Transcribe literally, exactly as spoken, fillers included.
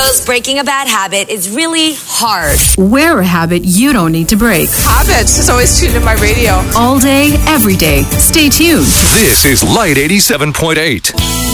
shows breaking a bad habit is really hard. Wear a habit you don't need to break. Habits is always tuned in my radio. All day, every day. Stay tuned. This is Light eighty-seven point eight.